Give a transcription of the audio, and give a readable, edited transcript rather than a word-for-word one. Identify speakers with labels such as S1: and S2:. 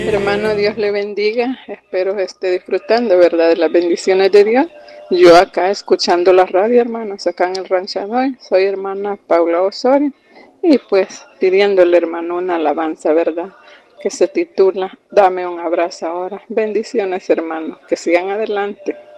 S1: Hermano, Dios le bendiga. Espero esté disfrutando, ¿verdad?, de las bendiciones de Dios. Yo acá escuchando la radio, hermanos, acá en el ranchador. Soy hermana Paula Osorio. Y pues pidiéndole, hermano, una alabanza, ¿verdad?, que se titula Dame un abrazo ahora. Bendiciones, hermanos. Que sigan adelante.